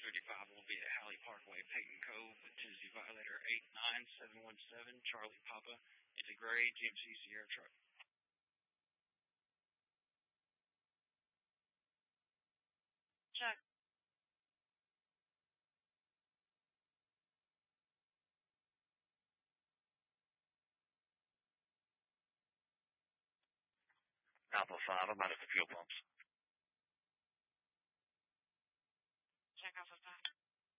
235 will be at Halley Parkway, Peyton Cove, Tennessee Violator 89717, Charlie Papa. It's a gray GMC Sierra truck. Chuck. Alpha 5, I'm out at the fuel pumps.